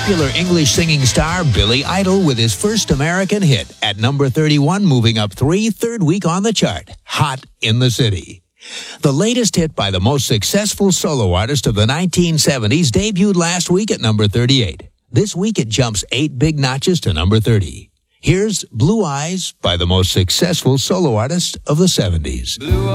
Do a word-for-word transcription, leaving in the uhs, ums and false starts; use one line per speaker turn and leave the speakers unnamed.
Popular English singing star Billy Idol with his first American hit at number thirty-one, moving up three, third week on the chart, Hot in the City. The latest hit by the most successful solo artist of the nineteen seventies debuted last week at number thirty-eight. This week it jumps eight big notches to number thirty. Here's Blue Eyes by the most successful solo artist of the seventies. Blue